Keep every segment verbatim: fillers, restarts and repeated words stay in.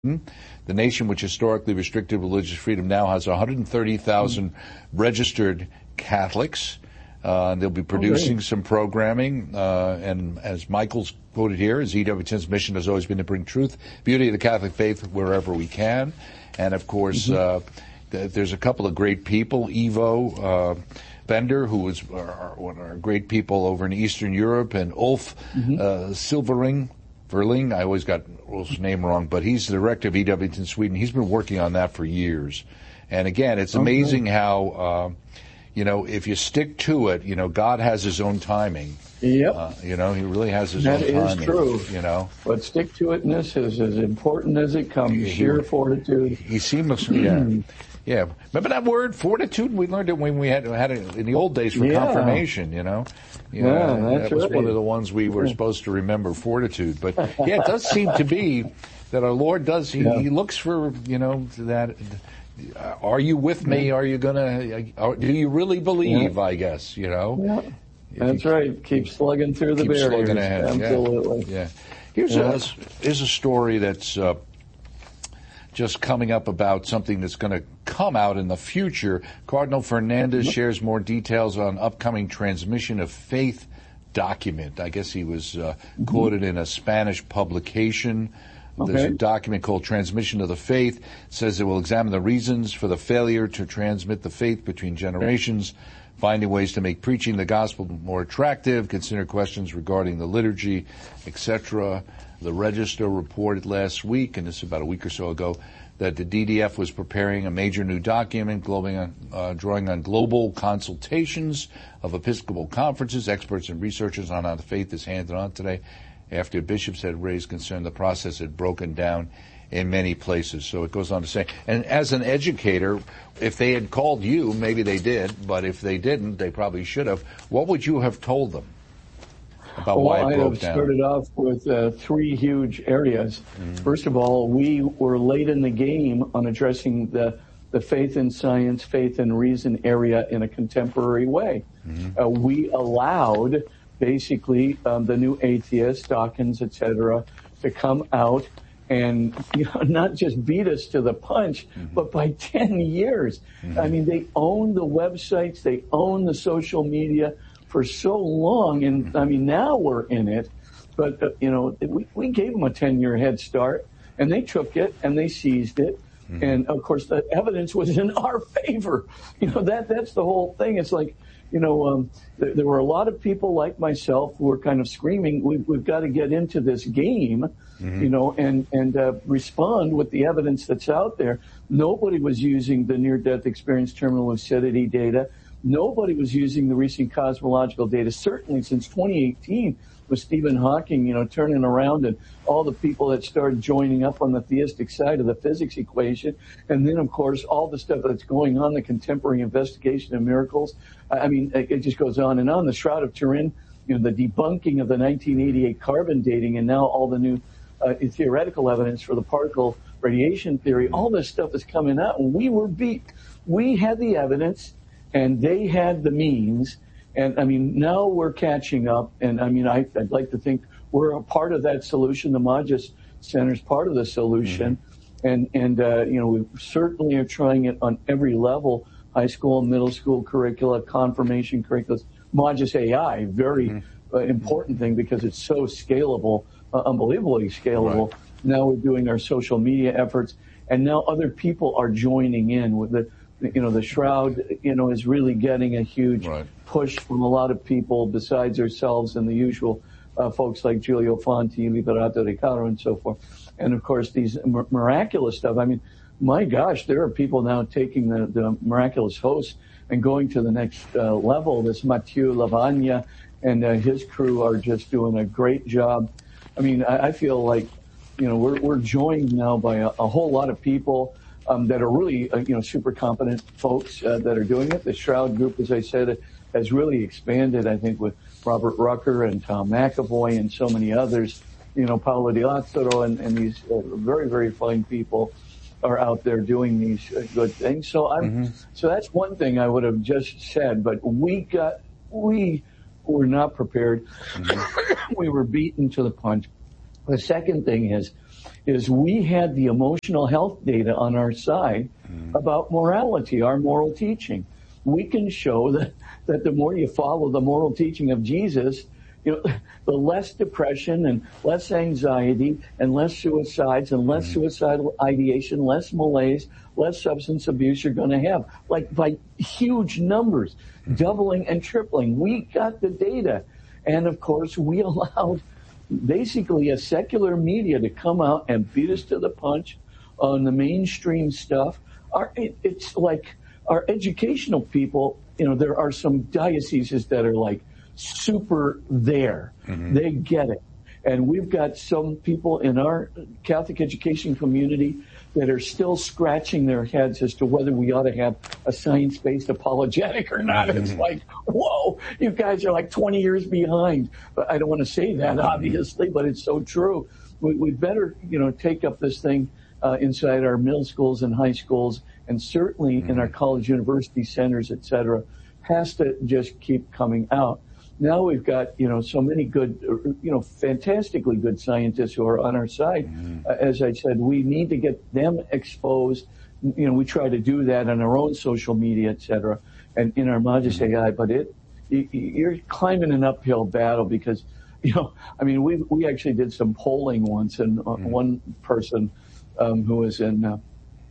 The nation, which historically restricted religious freedom, now has one hundred thirty thousand registered Catholics. Uh, they'll be producing okay. some programming, uh, and as Michael's quoted here, as E W Tn's mission has always been to bring truth, beauty of the Catholic faith wherever we can. And, of course, mm-hmm. uh, th- there's a couple of great people. Ivo uh, Bender, who was our, one of our great people over in Eastern Europe, and Ulf mm-hmm. uh, Silvering, Verling, I always got Ulf's name wrong, but he's the director of E W T N Sweden. He's been working on that for years. And, again, it's amazing okay. how... Uh, You know, if you stick to it, you know, God has his own timing. Yep. Uh, you know, he really has his that own timing. That is true. You know. But stick-to-itness is as important as it comes, he, sheer fortitude. He seems, yeah. Yeah. Remember that word, fortitude? We learned it when we had, had it in the old days for yeah. confirmation, you know. You yeah, know, that's that was right. one of the ones we were supposed to remember, fortitude. But, yeah, it does seem to be that our Lord does, he, yeah. he looks for, you know, that... Are you with me? Are you going to, do you really believe, yeah. I guess, you know? Yeah. That's you, right. Keep slugging through the keep barriers. Slugging ahead. Absolutely. Yeah. yeah. Here's, yeah. A, here's a story that's uh, just coming up about something that's going to come out in the future. Cardinal Fernandez mm-hmm. shares more details on upcoming transmission of faith document. I guess he was uh, mm-hmm. quoted in a Spanish publication. Okay. There's a document called Transmission of the Faith. It says it will examine the reasons for the failure to transmit the faith between generations, finding ways to make preaching the gospel more attractive, consider questions regarding the liturgy, et cetera. The Register reported last week, and this is about a week or so ago, that the D D F was preparing a major new document globing, uh, drawing on global consultations of Episcopal conferences, experts and researchers on how the faith is handed on today. After bishops had raised concern, the process had broken down in many places. So it goes on to say, and as an educator, if they had called you, maybe they did, but if they didn't, they probably should have. What would you have told them about well, why it I broke have down? Started off with uh, three huge areas. Mm-hmm. First of all, we were late in the game on addressing the the faith in science, faith in reason area in a contemporary way. Mm-hmm. Uh, we allowed basically um, the new atheists, Dawkins, et cetera, to come out and, you know, not just beat us to the punch, mm-hmm. but by ten years. Mm-hmm. I mean, they own the websites, they own the social media for so long, and mm-hmm. I mean, now we're in it. But, uh, you know, we, we gave them a ten-year head start, and they took it, and they seized it. Mm-hmm. And, of course, the evidence was in our favor. You know, that that's the whole thing. It's like, you know, um, there, there were a lot of people like myself who were kind of screaming, we, we've got to get into this game, mm-hmm. you know, and, and uh, respond with the evidence that's out there. Nobody was using the near-death experience terminal lucidity data. Nobody was using the recent cosmological data, certainly since twenty eighteen with Stephen Hawking, you know, turning around and all the people that started joining up on the theistic side of the physics equation. And then, of course, all the stuff that's going on, the contemporary investigation of miracles. I mean, it just goes on and on. The Shroud of Turin, you know, the debunking of the nineteen eighty-eight carbon dating, and now all the new uh, theoretical evidence for the particle radiation theory. All this stuff is coming out, and we were beat. We had the evidence, and they had the means. And, I mean, now we're catching up, and, I mean, I, I'd like to think we're a part of that solution. The Magis Center is part of the solution. Mm-hmm. And, and uh, you know, we certainly are trying it on every level, high school, middle school curricula, confirmation curricula. Magis A I, very mm-hmm. uh, important thing because it's so scalable, uh, unbelievably scalable. Right. Now we're doing our social media efforts, and now other people are joining in with the, you know, the Shroud, you know, is really getting a huge right. push from a lot of people besides ourselves and the usual uh, folks like Giulio Fonti, Liberato Riccardo, and so forth. And, of course, these m- miraculous stuff. I mean, my gosh, there are people now taking the, the miraculous host and going to the next uh, level. This Mathieu Lavagna and uh, his crew are just doing a great job. I mean, I, I feel like, you know, we're, we're joined now by a, a whole lot of people Um, that are really, uh, you know, super competent folks uh, that are doing it. The Shroud Group, as I said, has really expanded, I think, with Robert Rucker and Tom McAvoy and so many others. You know, Paolo Di Lazzaro and, and these uh, very, very fine people are out there doing these uh, good things. So I'm, mm-hmm. so that's one thing I would have just said. But we got, we were not prepared. Mm-hmm. We were beaten to the punch. The second thing is, is we had the emotional health data on our side mm. about morality, our moral teaching. We can show that, that the more you follow the moral teaching of Jesus, you know, the less depression and less anxiety and less suicides and less mm. suicidal ideation, less malaise, less substance abuse you're going to have, like by huge numbers, mm. doubling and tripling. We got the data. And of course, we allowed basically a secular media to come out and beat us to the punch on the mainstream stuff. Our, it, it's like our educational people, you know, there are some dioceses that are like super there. Mm-hmm. They get it. And we've got some people in our Catholic education community that are still scratching their heads as to whether we ought to have a science-based apologetic or not. Mm-hmm. It's like, whoa, you guys are like twenty years behind. But I don't want to say that, obviously, but it's so true. We, we better, you know, take up this thing uh, inside our middle schools and high schools, and certainly mm-hmm. in our college university centers, et cetera, has to just keep coming out. Now we've got, you know, so many good, you know, fantastically good scientists who are on our side. Mm-hmm. Uh, as I said, we need to get them exposed. You know, we try to do that on our own social media, et cetera, and in our Magis mm-hmm. A I, but it, you're climbing an uphill battle because, you know, I mean, we we actually did some polling once, and uh, mm-hmm. one person um, who was in uh,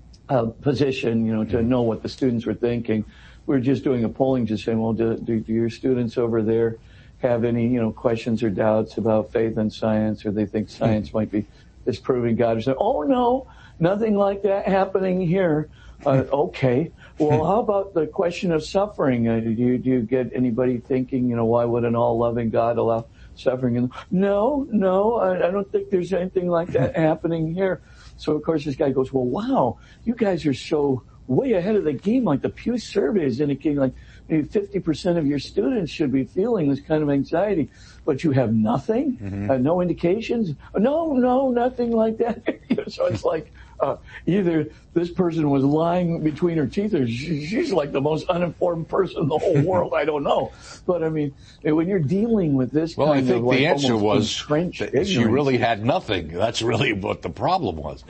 a position, you know, to mm-hmm. know what the students were thinking, we were just doing a polling, just saying, well, do, do, do your students over there have any, you know, questions or doubts about faith and science, or they think science mm-hmm. might be disproving God? Or something? Oh, no, nothing like that happening here. Uh, okay. Well, how about the question of suffering? Uh, do you, do you get anybody thinking, you know, why would an all-loving God allow suffering? And no, no, I, I don't think there's anything like that happening here. So, of course, this guy goes, well, wow, you guys are so way ahead of the game. Like the Pew survey is indicating like maybe fifty percent of your students should be feeling this kind of anxiety, but you have nothing, mm-hmm. uh, no indications. No, no, nothing like that. So it's like, uh, either this person was lying between her teeth, or she, she's like the most uninformed person in the whole world. I don't know. But I mean, when you're dealing with this well, kind I think of like the answer was that she really had nothing. That's really what the problem was.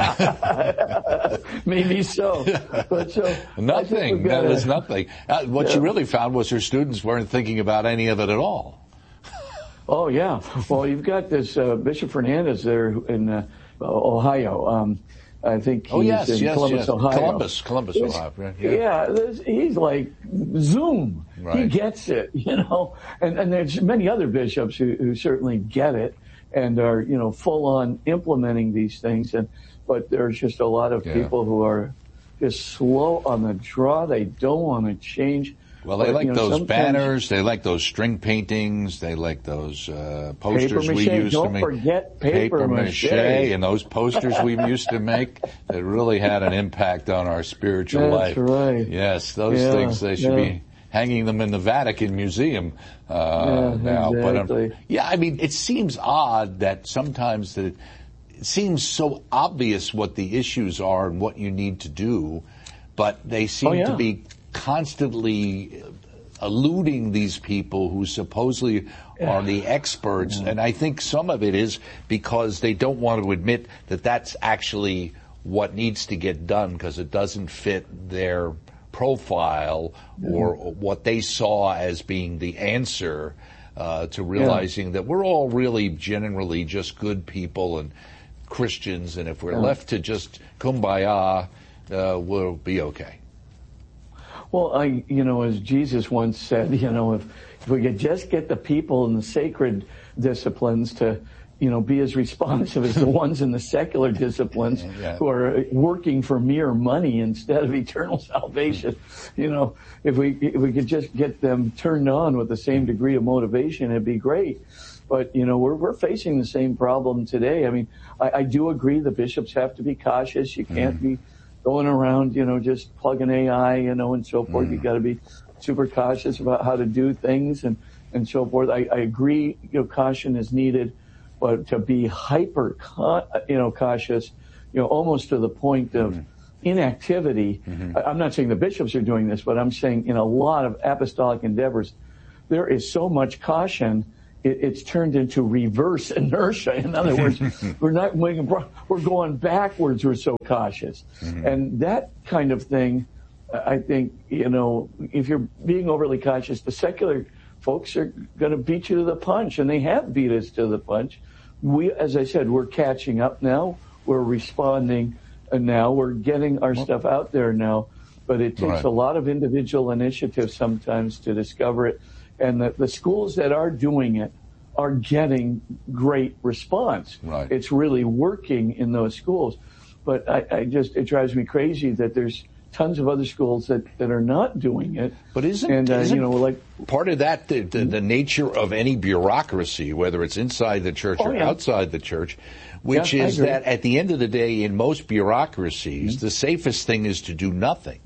Yeah, maybe so. But so nothing. That was nothing. Uh, what yeah. she really found was her students weren't thinking about any of it at all. Oh yeah. Well, you've got this uh, Bishop Fernandez there in uh, Ohio. Um, I think he's oh, yes, in yes, Columbus, yes. Ohio. Columbus, Columbus, It's, Ohio. Right? Yeah, yeah he's like Zoom. Right. He gets it, you know. And, and there's many other bishops who, who certainly get it and are, you know, full on implementing these things. And but there's just a lot of yeah. people who are just slow on the draw. They don't want to change. Well, they but, like you know, those banners. They like those string paintings. They like those uh, posters we used don't to make. Don't forget paper, paper mache. mache. And those posters we used to make that really had an impact on our spiritual That's life. That's right. Yes, those yeah, things, they should yeah. be hanging them in the Vatican Museum uh, yeah, now. Exactly. But um, yeah, I mean, it seems odd that sometimes that it, it seems so obvious what the issues are and what you need to do, but they seem oh, yeah. to be constantly eluding these people who supposedly are the experts. Yeah. And I think some of it is because they don't want to admit that that's actually what needs to get done because it doesn't fit their profile yeah. or what they saw as being the answer uh, to realizing yeah. that we're all really generally just good people and Christians, and if we're yeah. left to just kumbaya, uh, we'll be okay. Well, I, you know, as Jesus once said, you know, if, if we could just get the people in the sacred disciplines to, you know, be as responsive as the ones in the secular disciplines yeah. who are working for mere money instead of eternal salvation, you know, if we if we could just get them turned on with the same degree of motivation, it'd be great. But, you know, we're we're facing the same problem today. I mean, I, I do agree the bishops have to be cautious. You can't mm. be going around, you know, just plugging A I, you know, and so forth. Mm. You got to be super cautious about how to do things and, and so forth. I, I agree, you know, caution is needed, but to be hyper, you know, cautious, you know, almost to the point of mm. inactivity. Mm-hmm. I'm not saying the bishops are doing this, but I'm saying in a lot of apostolic endeavors, there is so much caution it, it's turned into reverse inertia. In other words, we're not moving, we're going backwards. We're so cautious, mm-hmm. and that kind of thing. I think, you know, if you're being overly cautious, the secular folks are going to beat you to the punch, and they have beat us to the punch. We, as I said, we're catching up now. We're responding now. We're getting our stuff out there now. But it takes right. a lot of individual initiative sometimes to discover it. And the, the schools that are doing it are getting great response. Right. It's really working in those schools. But I, I just, it drives me crazy that there's tons of other schools that, that are not doing it. But isn't, and, uh, isn't you know, like part of that the, the, the nature of any bureaucracy, whether it's inside the church oh, or yeah. outside the church, which yeah, is that at the end of the day, in most bureaucracies, mm-hmm. the safest thing is to do nothing.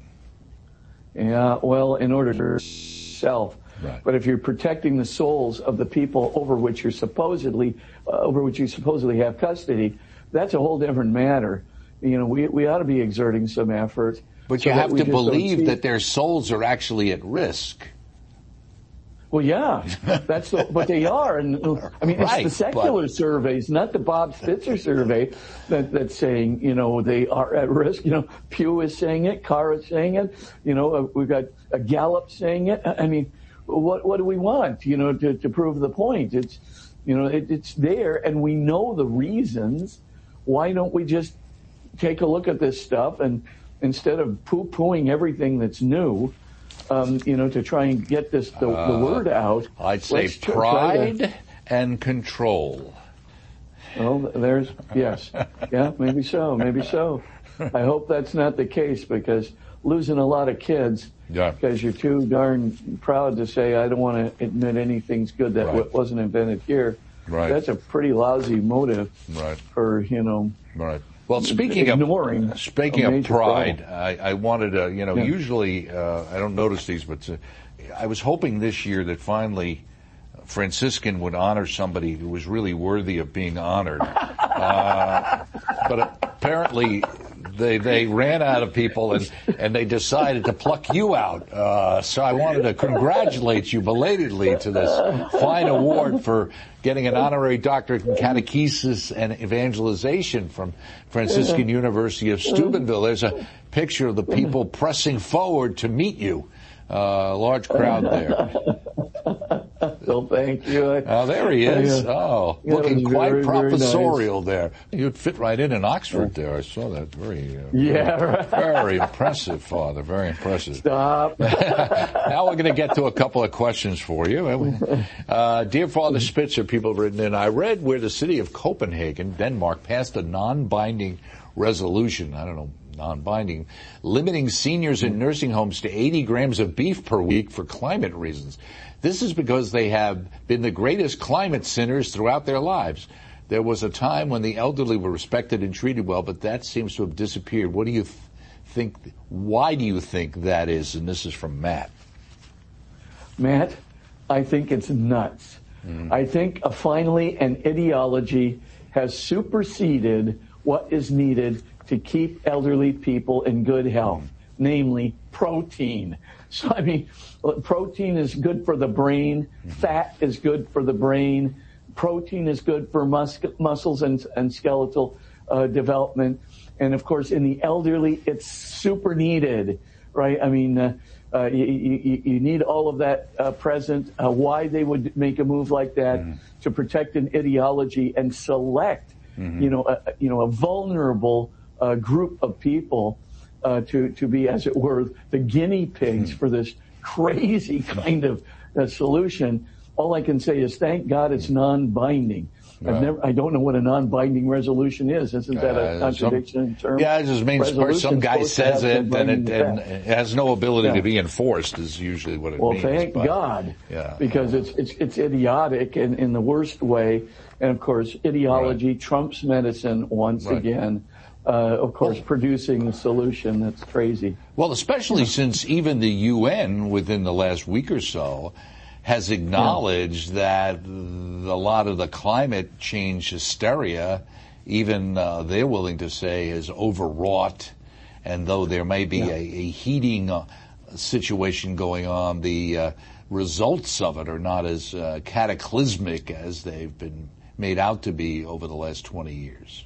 Yeah, well, in order to self. Right. But if you're protecting the souls of the people over which you're supposedly, uh, over which you supposedly have custody, that's a whole different matter. You know, we we ought to be exerting some effort. But so you have to believe see... that their souls are actually at risk. Well, yeah, that's the, but they are, and I mean, right, it's the secular but... surveys, not the Bob Spitzer survey, that that's saying, you know, they are at risk. You know, Pew is saying it, Carr is saying it. You know, uh, we've got a Gallup saying it. I mean, what what do we want? You know, to to prove the point? It's, you know, it, it's there, and we know the reasons. Why don't we just take a look at this stuff and instead of poo-pooing everything that's new? Um, you know, to try and get this the, uh, the word out. I'd say tr- pride to... and control. Well, there's yes, yeah, maybe so, maybe so. I hope that's not the case because losing a lot of kids yeah. because you're too darn proud to say I don't want to admit anything's good that right. wasn't invented here. Right. That's a pretty lousy motive. Right. For you know. Right. Well, speaking ignoring of speaking of pride, I, I wanted to, you know, yeah. usually uh, I don't notice these, but uh, I was hoping this year that finally Franciscan would honor somebody who was really worthy of being honored. Uh, but apparently they they ran out of people and, and they decided to pluck you out. Uh, so I wanted to congratulate you belatedly to this fine award for getting an honorary doctorate in catechesis and evangelization from Franciscan University of Steubenville. There's a picture of the people pressing forward to meet you. Uh, a large crowd there. Well, thank you. Oh, there he is. Oh, yeah, looking quite very, professorial very nice. there. You'd fit right in in Oxford there. I saw that. Very, uh, yeah, very, right. very impressive, Father. Very impressive. Stop. Now we're going to get to a couple of questions for you. Uh, dear Father Spitzer, people have written in, I read where the city of Copenhagen, Denmark, passed a non-binding resolution. I don't know. non-binding, limiting seniors in nursing homes to eighty grams of beef per week for climate reasons. This is because they have been the greatest climate sinners throughout their lives. There was a time when the elderly were respected and treated well, but that seems to have disappeared. What do you th- think? Why do you think that is? And this is from Matt. Matt, I think it's nuts. Mm. I think uh, finally an ideology has superseded what is needed to keep elderly people in good health, namely protein. So, I mean, protein is good for the brain. Fat is good for the brain. Protein is good for mus- muscles and, and skeletal uh, development. And, of course, in the elderly, it's super needed, right? I mean, uh, uh, you, you, you need all of that uh, present. Uh, why they would make a move like that mm. to protect an ideology and select, mm-hmm. you know, a, you know, a vulnerable a group of people uh, to to be, as it were, the guinea pigs mm. for this crazy kind of uh, solution. All I can say is, thank God it's non-binding. I've right. never, I don't know what a non-binding resolution is. Isn't that a contradiction uh, some, in terms? Yeah, it just means some guy says it and it, and it has no ability yeah. to be enforced. Is usually what it well, means. Well, thank but, God, yeah. because it's it's it's idiotic in, in the worst way. And of course, ideology right. trumps medicine once right. again. Uh, of course, well, producing the solution that's crazy. Well, especially since even the U N within the last week or so has acknowledged yeah. that a lot of the climate change hysteria, even uh, they're willing to say, is overwrought. And though there may be yeah. a, a heating uh, situation going on, the uh, results of it are not as uh, cataclysmic as they've been made out to be over the last twenty years.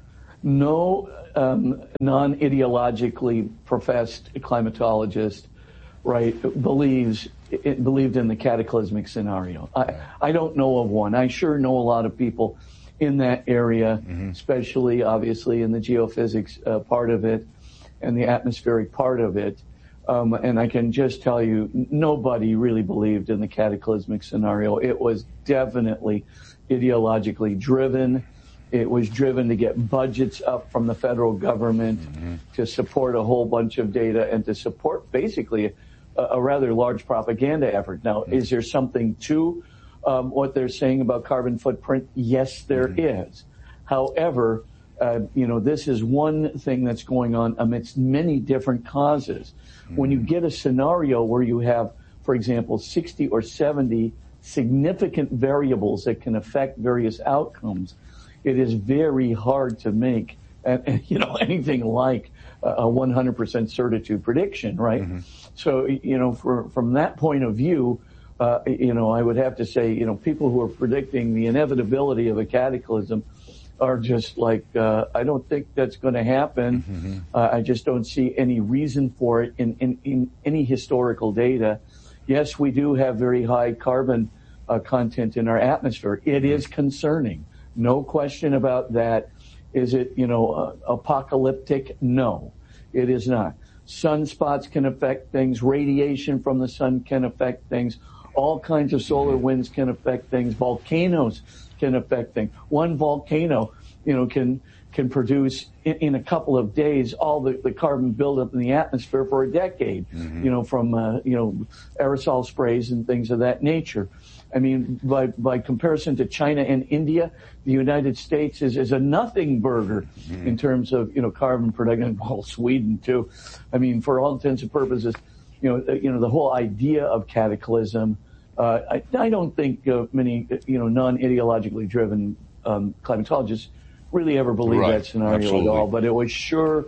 No um, non-ideologically professed climatologist, right, believes it believed in the cataclysmic scenario. I, I don't know of one. I sure know a lot of people in that area, mm-hmm. especially obviously in the geophysics uh, part of it and the atmospheric part of it. Um, and I can just tell you, nobody really believed in the cataclysmic scenario. It was definitely ideologically driven. It was driven to get budgets up from the federal government, mm-hmm. to support a whole bunch of data and to support basically a, a rather large propaganda effort. Now, mm-hmm. is there something to um, what they're saying about carbon footprint? Yes, there mm-hmm. is. However, uh, you know, this is one thing that's going on amidst many different causes. Mm-hmm. When you get a scenario where you have, for example, sixty or seventy significant variables that can affect various outcomes, it is very hard to make, uh, you know, anything like a one hundred percent certitude prediction, right? Mm-hmm. So, you know, for, from that point of view, uh, you know, I would have to say, you know, people who are predicting the inevitability of a cataclysm are just like, uh, I don't think that's going to happen. Mm-hmm. Uh, I just don't see any reason for it in, in, in any historical data. Yes, we do have very high carbon uh, content in our atmosphere. It mm-hmm. is concerning. No question about that. Is it, you know, uh, apocalyptic? No, it is not. Sunspots can affect things. Radiation from the sun can affect things. All kinds of solar winds can affect things. Volcanoes can affect things. One volcano, you know, can can produce in, in a couple of days all the, the carbon buildup in the atmosphere for a decade, mm-hmm. you know, from, uh, you know, aerosol sprays and things of that nature. I mean, by, by comparison to China and India, the United States is, is a nothing burger mm-hmm. in terms of, you know, carbon production. Well, Sweden too. I mean, for all intents and purposes, you know, you know, the whole idea of cataclysm, uh, I, I don't think uh, many, you know, non-ideologically driven um, climatologists really ever believe right. that scenario Absolutely. At all. But it was sure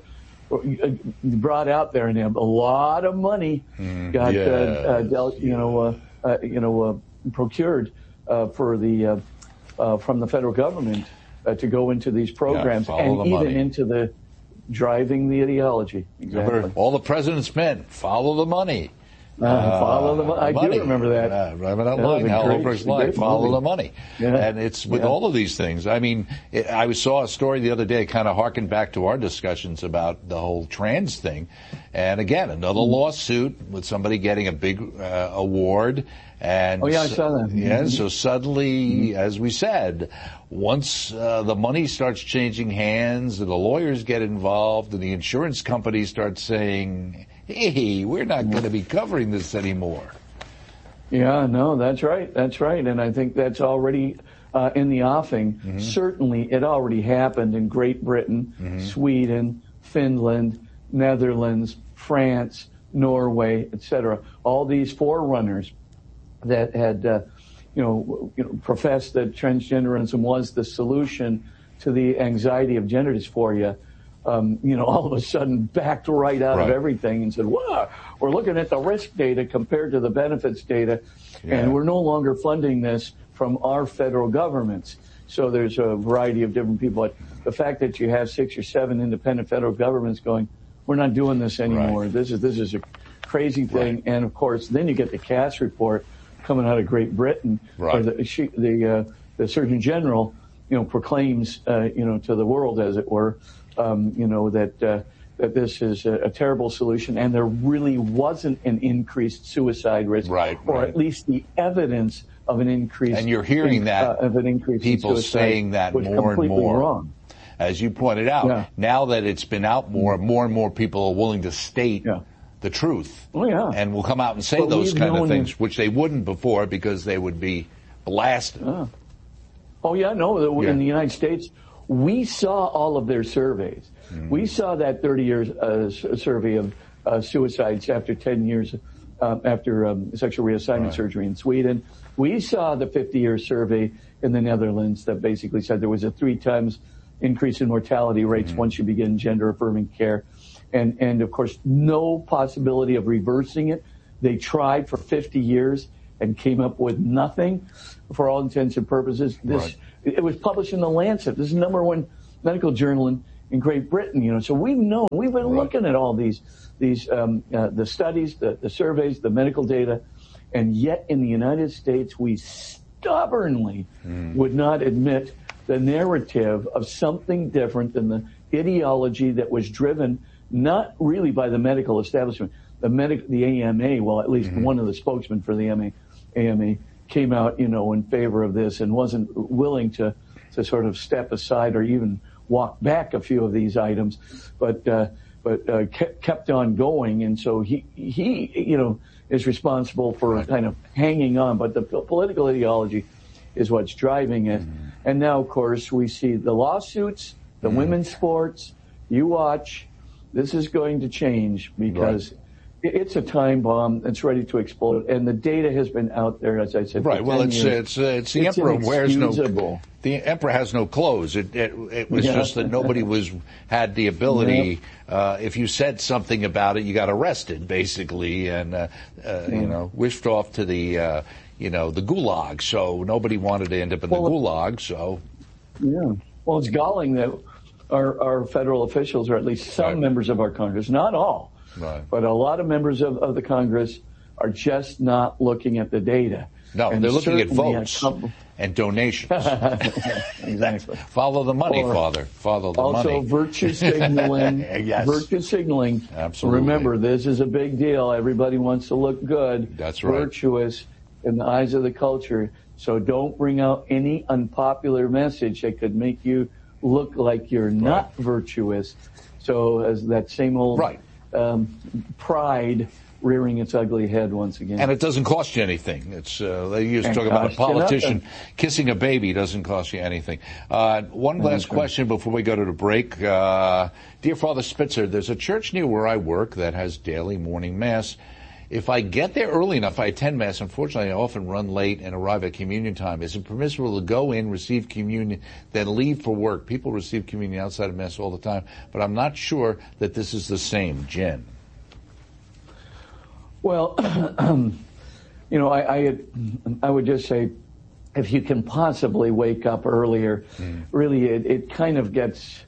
brought out there, and a lot of money mm, got, yeah. uh, uh, you know, uh, uh, you know, uh, procured uh, for the uh, uh, from the federal government uh, to go into these programs yeah, and the even money. into the driving the ideology. Exactly. Remember, all the president's men follow the money. Uh, uh, follow the money. I money. do remember that. Uh, remember that yeah, line, Hal Holbrook's line, follow movie. The money. Yeah. And it's with yeah. all of these things. I mean, it, I saw a story the other day, kind of harkened back to our discussions about the whole trans thing. And again, another mm-hmm. lawsuit with somebody getting a big uh, award. And oh, yeah, I saw that. Yeah, mm-hmm. so suddenly, mm-hmm. as we said, once uh, the money starts changing hands and the lawyers get involved and the insurance companies start saying, hey, we're not going to be covering this anymore. Yeah, no, that's right. That's right. And I think that's already uh, in the offing. Mm-hmm. Certainly, it already happened in Great Britain, mm-hmm. Sweden, Finland, Netherlands, France, Norway, et cetera. All these forerunners that had, uh, you know, you know, professed that transgenderism was the solution to the anxiety of gender dysphoria, um, you know, all of a sudden backed right out right. of everything and said, "Wow, we're looking at the risk data compared to the benefits data, yeah. and we're no longer funding this from our federal governments." So there's a variety of different people. But the fact that you have six or seven independent federal governments going, "We're not doing this anymore. Right. This is this is a crazy thing," right. and of course, then you get the Cass report coming out of Great Britain, right. where the she, the, uh, the Surgeon General, you know, proclaims, uh, you know, to the world, as it were, um, you know, that uh, that this is a, a terrible solution, and there really wasn't an increased suicide risk, right, or right. at least the evidence of an increase. And you're hearing in, that uh, of an increase people in suicide saying that was more and completely more. Wrong. As you pointed out, yeah. now that it's been out more, more and more people are willing to state yeah. the truth. Oh, yeah. And will come out and say but those kind of things, in, which they wouldn't before because they would be blasted. Uh, oh, yeah, no, the, yeah. in the United States, we saw all of their surveys. Mm. We saw that thirty years uh, survey of uh, suicides after ten years uh, after um, sexual reassignment right. surgery in Sweden. We saw the fifty-year survey in the Netherlands that basically said there was a three times increase in mortality rates mm. once you begin gender-affirming care. And, and of course, no possibility of reversing it. They tried for fifty years, and came up with nothing for all intents and purposes. This right. It was published in The Lancet. This is the number one medical journal in, in Great Britain, you know. So we've known, we've been right. looking at all these, these um, uh, the studies, the, the surveys, the medical data, and yet in the United States, we stubbornly mm. would not admit the narrative of something different than the ideology that was driven not really by the medical establishment. The medic, the A M A, well, at least mm-hmm. one of the spokesmen for the A M A came out, you know, in favor of this and wasn't willing to, to sort of step aside or even walk back a few of these items, but uh, but uh, kept, kept on going, and so he he you know is responsible for right. kind of hanging on. But the political ideology is what's driving it, mm-hmm. and now of course we see the lawsuits, the mm-hmm. women's sports. You watch, this is going to change because. Right. It's a time bomb that's ready to explode, and the data has been out there, as I said. Right. Well, it's years. it's uh, it's the it's emperor wears no. The emperor has no clothes. It it, it was yeah. just that nobody was had the ability. Yeah. Uh, if you said something about it, you got arrested, basically, and uh, uh, yeah. you know, whisked off to the uh, you know the gulag. So nobody wanted to end up in well, the gulag. So. Yeah. Well, it's galling that our our federal officials, or at least some right. members of our Congress, not all. Right. But a lot of members of, of the Congress are just not looking at the data. No, and they're looking at votes couple... and donations. Exactly. Follow the money, or Father. Follow the also money. Also, virtue signaling. Yes. Virtue signaling. Absolutely. Remember, this is a big deal. Everybody wants to look good. That's right. Virtuous in the eyes of the culture. So don't bring out any unpopular message that could make you look like you're right. not virtuous. So as that same old... Right. Um, pride rearing its ugly head once again. And it doesn't cost you anything. It's uh, they used to talk about a politician kissing a baby doesn't cost you anything. Uh, one last okay. question before we go to the break. Uh, dear Father Spitzer, there's a church near where I work that has daily morning mass. If I get there early enough, I attend Mass. Unfortunately, I often run late and arrive at communion time. Is it permissible to go in, receive communion, then leave for work? People receive communion outside of Mass all the time, but I'm not sure that this is the same. Jen. Well, you know, I, I, I would just say, if you can possibly wake up earlier, mm. really it, it kind of gets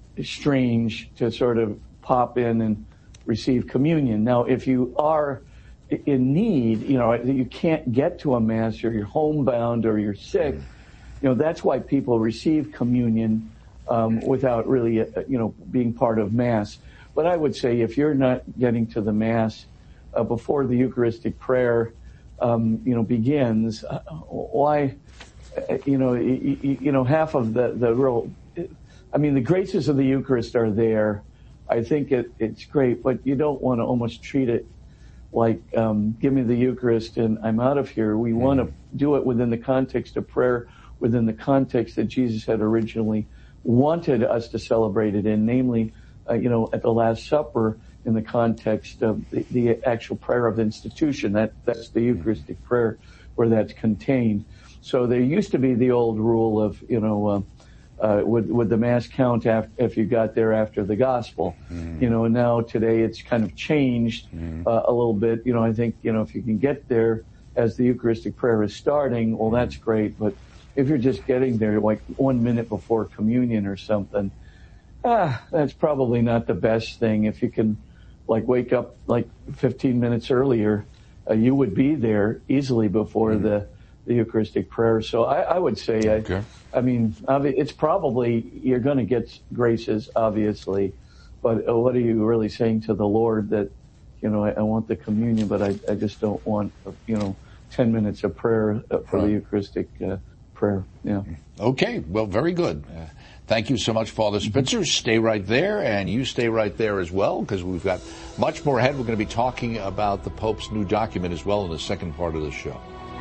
strange to sort of pop in and receive communion. Now, if you are in need, you know, you can't get to a Mass, or you're homebound, or you're sick, you know, that's why people receive communion um, without really, uh, you know, being part of Mass. But I would say if you're not getting to the Mass uh, before the Eucharistic prayer, um, you know, begins, uh, why, uh, you know, you, you know, half of the, the real, I mean, the graces of the Eucharist are there. I think it, it's great, but you don't want to almost treat it like, um, give me the Eucharist and I'm out of here. We mm-hmm. want to do it within the context of prayer, within the context that Jesus had originally wanted us to celebrate it in, namely, uh, you know, at the Last Supper, in the context of the, the actual prayer of the institution. That, that's the Eucharistic mm-hmm. prayer where that's contained. So there used to be the old rule of, you know, uh, Uh, would, would the Mass count af- if you got there after the Gospel? Mm. You know, and now today it's kind of changed mm. uh, a little bit. You know, I think, you know, if you can get there as the Eucharistic prayer is starting, well, that's great. But if you're just getting there like one minute before communion or something, ah, that's probably not the best thing. If you can, like, wake up like fifteen minutes earlier, uh, you would be there easily before mm. the the Eucharistic prayer. So I, I would say, okay. I, I mean, it's probably, you're going to get graces, obviously, but what are you really saying to the Lord that, you know, I, I want the communion, but I, I just don't want, you know, ten minutes of prayer for right. the Eucharistic uh, prayer. Yeah. Okay. Well, very good. Uh, thank you so much, Father Spitzer. Stay right there, and you stay right there as well, because we've got much more ahead. We're going to be talking about the Pope's new document as well in the second part of the show.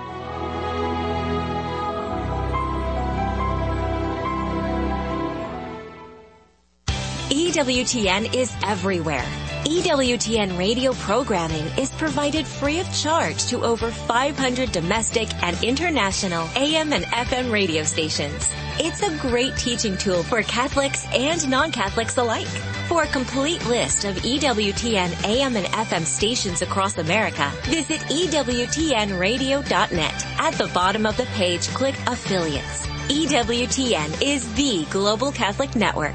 E W T N is everywhere. E W T N radio programming is provided free of charge to over five hundred domestic and international A M and F M radio stations. It's a great teaching tool for Catholics and non-Catholics alike. For a complete list of E W T N A M and F M stations across America, visit E W T N radio dot net. At the bottom of the page, click Affiliates. E W T N is the Global Catholic Network.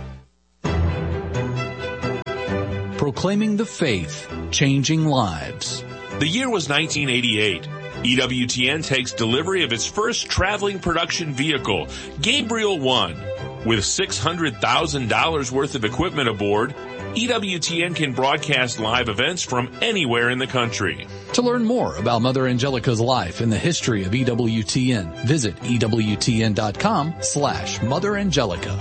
Proclaiming the faith, changing lives. The year was nineteen eighty-eight. E W T N takes delivery of its first traveling production vehicle, Gabriel one. With six hundred thousand dollars worth of equipment aboard, E W T N can broadcast live events from anywhere in the country. To learn more about Mother Angelica's life and the history of E W T N, visit E W T N dot com slash Mother Angelica.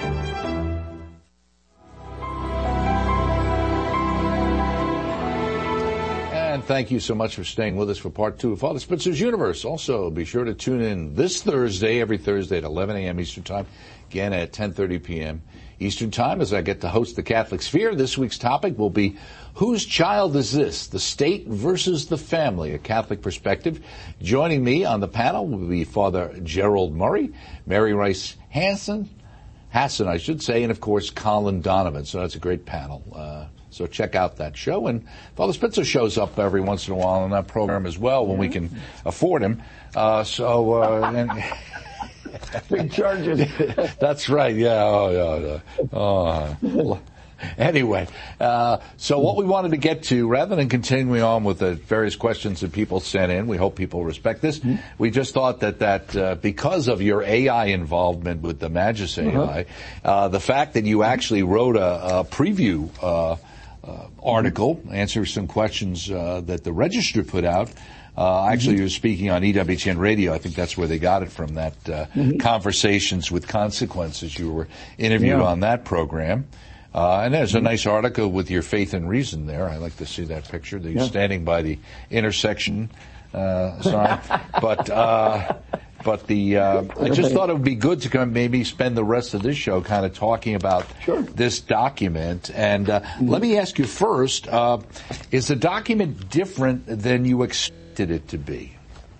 Thank you so much for staying with us for part two of Father Spitzer's Universe. Also, be sure to tune in this Thursday, every Thursday at eleven a.m. Eastern Time, again at ten thirty p.m. Eastern Time, as I get to host the Catholic Sphere. This week's topic will be, whose child is this? The state versus the family, a Catholic perspective. Joining me on the panel will be Father Gerald Murray, Mary Rice Hansen, Hassan, I should say, and of course, Colin Donovan. So that's a great panel. Uh, So check out that show. And Father Spitzer shows up every once in a while on that program as well when we can afford him. Uh, so, uh, and big charges. That's right. Yeah. Oh, yeah. yeah. Oh. Anyway, uh, so what we wanted to get to, rather than continuing on with the various questions that people sent in, we hope people respect this. Mm-hmm. We just thought that that uh, because of your A I involvement with the Magis A I, uh-huh. uh, the fact that you actually wrote a, a preview uh, uh, article, answer some questions uh, that the Register put out. Uh, actually, mm-hmm. you're speaking on E W T N Radio. I think that's where they got it from, that uh, mm-hmm. Conversations with Consequences. You were interviewed yeah. on that program. Uh, and there's a nice article with your faith and reason there. I like to see that picture. That you're yeah. standing by the intersection uh, sign. but uh, but the uh, I just thought it would be good to come maybe spend the rest of this show kind of talking about sure. this document. And uh, mm-hmm. let me ask you first, uh, is the document different than you expected it to be?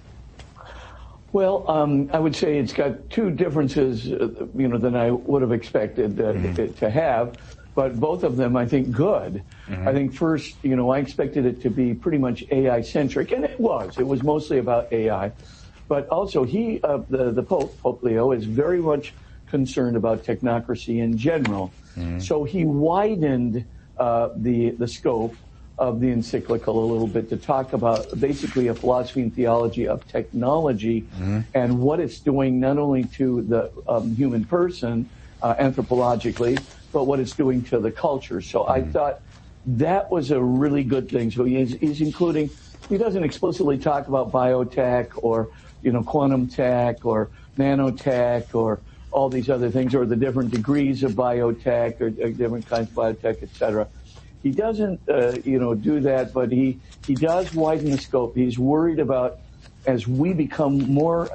Well, um, I would say it's got two differences, uh, you know, than I would have expected uh, mm-hmm. it to have. But both of them, I think, good. Mm-hmm. I think first, you know, I expected it to be pretty much A I-centric, and it was. It was mostly about A I. But also, he, uh, the, the Pope, Pope Leo, is very much concerned about technocracy in general. Mm-hmm. So he widened uh, the the scope of the encyclical a little bit to talk about basically a philosophy and theology of technology mm-hmm. and what it's doing not only to the um, human person uh, anthropologically, but what it's doing to the culture. So mm-hmm. I thought that was a really good thing. So he's, he's including, he doesn't explicitly talk about biotech or, you know, quantum tech or nanotech or all these other things, or the different degrees of biotech or, or different kinds of biotech, et cetera. He doesn't, uh, you know, do that, but he, he does widen the scope. He's worried about, as we become more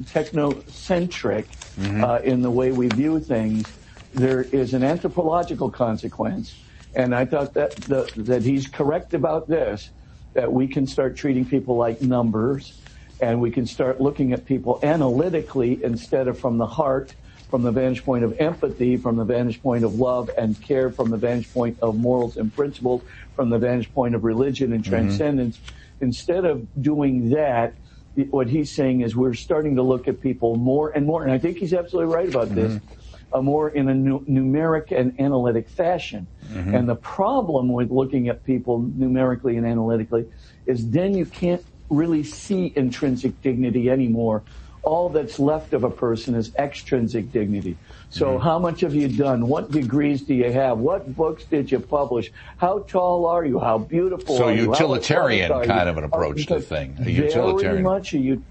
technocentric mm-hmm. uh, in the way we view things, there is an anthropological consequence. And I thought that the, that he's correct about this, that we can start treating people like numbers, and we can start looking at people analytically instead of from the heart, from the vantage point of empathy, from the vantage point of love and care, from the vantage point of morals and principles, from the vantage point of religion and transcendence. Mm-hmm. Instead of doing that, what he's saying is we're starting to look at people more and more, and I think he's absolutely right about mm-hmm. this, uh, more in a nu- numeric and analytic fashion. Mm-hmm. And the problem with looking at people numerically and analytically is then you can't really see intrinsic dignity anymore. All that's left of a person is extrinsic dignity. So mm-hmm. how much have you done? What degrees do you have? What books did you publish? How tall are you? How beautiful so are you? So utilitarian kind of an approach to the thing. A utilitarian. Very much. You,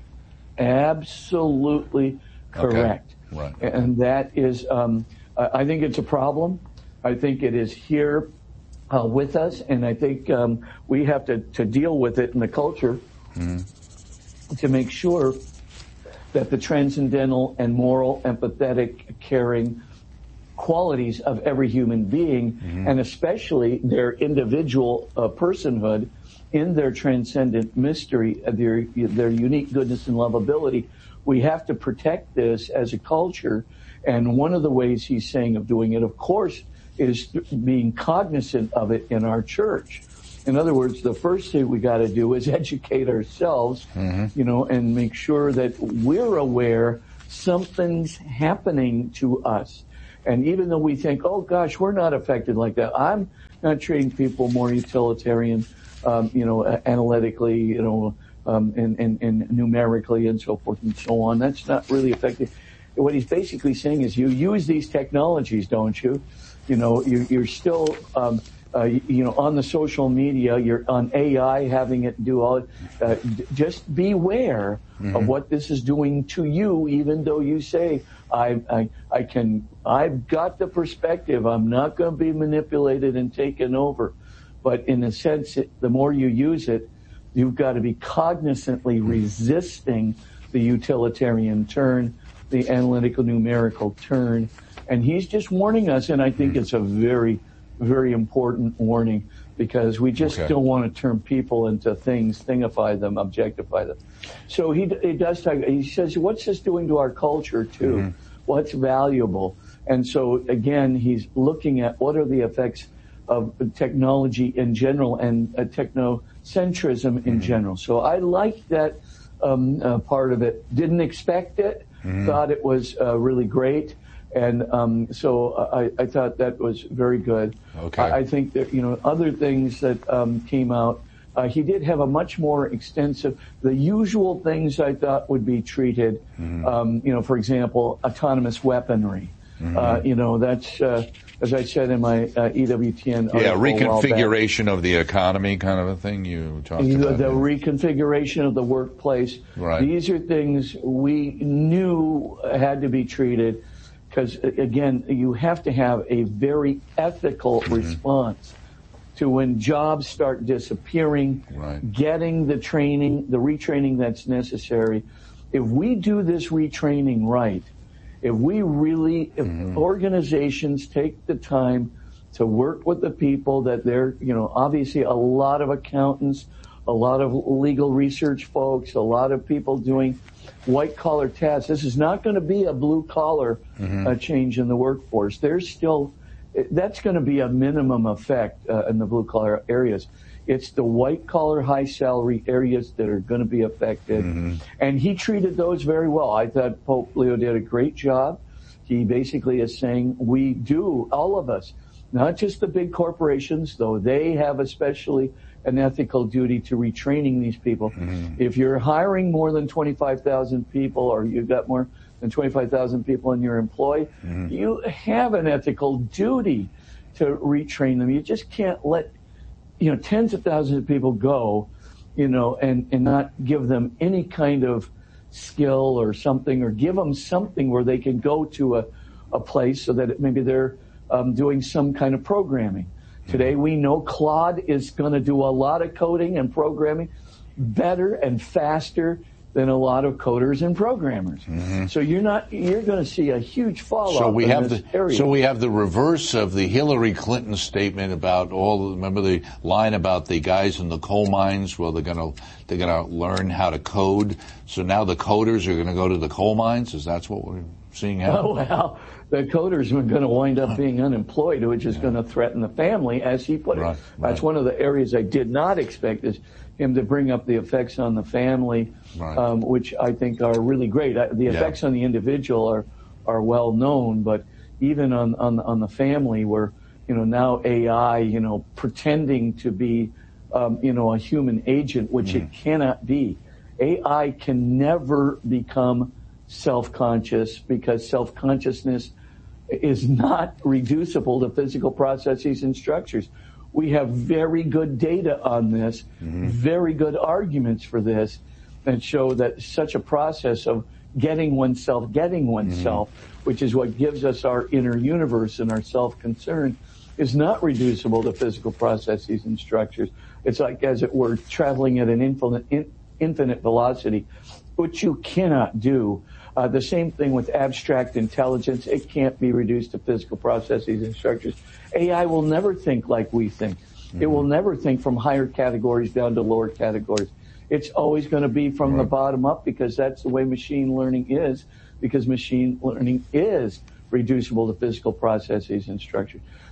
absolutely correct. Okay. Right. And that is, um, I think it's a problem. I think it is here uh, with us, and I think um, we have to, to deal with it in the culture mm-hmm. to make sure that the transcendental and moral, empathetic, caring qualities of every human being, mm-hmm. and especially their individual uh, personhood in their transcendent mystery, their, their unique goodness and lovability, we have to protect this as a culture. And one of the ways he's saying of doing it, of course, is being cognizant of it in our church. In other words, the first thing we got to do is educate ourselves, mm-hmm. you know, and make sure that we're aware something's happening to us. And even though we think, oh gosh, we're not affected like that. I'm not treating people more utilitarian, um, you know, analytically, you know, um, and, and, and numerically and so forth and so on. That's not really effective. What he's basically saying is you use these technologies, don't you? You know, you, you're still, um, uh, you, you know, on the social media, you're on A I, having it do all, uh, d- just beware mm-hmm. of what this is doing to you, even though you say, I, I, I can, I've got the perspective, I'm not going to be manipulated and taken over. But in a sense, it, the more you use it, you've got to be cognizantly resisting the utilitarian turn, the analytical numerical turn. And he's just warning us, and I think it's a very, very important warning, because we just okay. don't want to turn people into things, thingify them, objectify them. So he, he does talk, he says, what's this doing to our culture too? Mm-hmm. What's valuable? And so again, he's looking at what are the effects of technology in general and uh, technocentrism in mm-hmm. general. So I like that um, uh, part of it. Didn't expect it. Mm-hmm. Thought it was uh, really great. And um, so I, I thought that was very good. Okay. I, I think that, you know, other things that um, came out, uh, he did have a much more extensive, the usual things I thought would be treated, mm-hmm. um, you know, for example, autonomous weaponry. Mm-hmm. Uh, you know, that's, uh, as I said in my uh, E W T N article. Yeah, reconfiguration of the economy kind of a thing you talked the, about. The that. reconfiguration of the workplace. Right. These are things we knew had to be treated. Because, again, you have to have a very ethical mm-hmm. response to when jobs start disappearing, right. getting the training, the retraining that's necessary. If we do this retraining right, if we really, if mm-hmm. organizations take the time to work with the people that they're, you know, obviously a lot of accountants, a lot of legal research folks, a lot of people doing white-collar tasks. This is not going to be a blue-collar mm-hmm. uh, change in the workforce. There's still, that's going to be a minimum effect uh, in the blue-collar areas. It's the white-collar, high-salary areas that are going to be affected. Mm-hmm. And he treated those very well. I thought Pope Leo did a great job. He basically is saying we do, all of us, not just the big corporations, though they have especially an ethical duty to retraining these people. Mm-hmm. If you're hiring more than twenty-five thousand people, or you've got more than twenty-five thousand people in your employ, mm-hmm. you have an ethical duty to retrain them. You just can't let, you know, tens of thousands of people go, you know, and, and not give them any kind of skill or something, or give them something where they can go to a, a place so that it, maybe they're um, doing some kind of programming. Today we know Claude is going to do a lot of coding and programming better and faster than a lot of coders and programmers. Mm-hmm. So you're not, you're going to see a huge fall off so we in have this the, area. So we have the reverse of the Hillary Clinton statement about all, remember the line about the guys in the coal mines? Well, they're going to, they're going to learn how to code. So now the coders are going to go to the coal mines? Is that what we're seeing happen? Oh, well, the coders are going to wind up being unemployed, which is yeah. going to threaten the family, as he put it. Right, right. That's one of the areas I did not expect, is him to bring up the effects on the family, right. um, which I think are really great. The effects yeah. on the individual are, are well known, but even on, on, on the family, where, you know, now A I, you know, pretending to be, um, you know, a human agent, which mm. it cannot be. A I can never become self-conscious, because self-consciousness is not reducible to physical processes and structures. We have very good data on this, mm-hmm. very good arguments for this, that show that such a process of getting oneself, getting oneself, mm-hmm. which is what gives us our inner universe and our self-concern, is not reducible to physical processes and structures. It's like, as it were, traveling at an infinite, in, infinite velocity, which you cannot do. Uh, the same thing with abstract intelligence. It can't be reduced to physical processes and structures. A I will never think like we think. Mm-hmm. It will never think from higher categories down to lower categories. It's always going to be from right. the bottom up, because that's the way machine learning is, because machine learning is reducible to physical processes and structures.